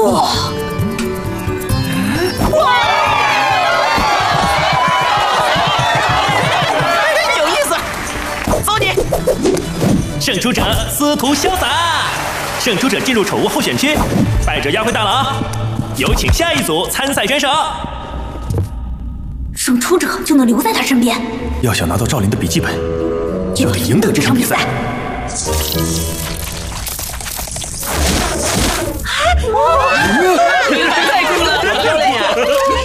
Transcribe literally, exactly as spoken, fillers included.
哇！哇！有意思，走你！胜出者司徒潇洒，胜出者进入宠物候选区，败者押回大牢。有请下一组参赛选手。 胜出者就能留在他身边。 要想拿到赵琳的笔记本，就得赢得这场比赛。 太酷了，漂亮呀！